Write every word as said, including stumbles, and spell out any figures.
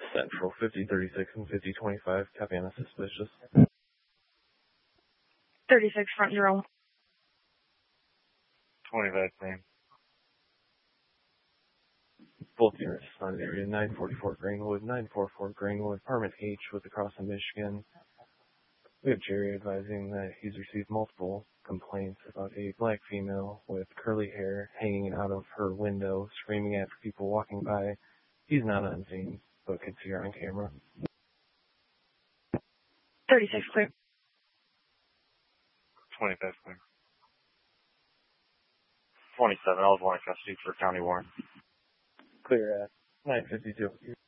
Central, fifty thirty-six and fifty twenty-five, copy on a suspicious. thirty-six, front Jerome. twenty-five, clean. Both units on area nine forty-four Greenwood, nine forty-four Greenwood, apartment H with the cross in Michigan. We have Jerry advising that he's received multiple complaints about a black female with curly hair hanging out of her window, screaming at people walking by. He's not on scene, but could see her on camera. thirty-six, clear. twenty-five, clear. twenty-seven, I was one in custody for County Warren. Clear at nine fifty-two.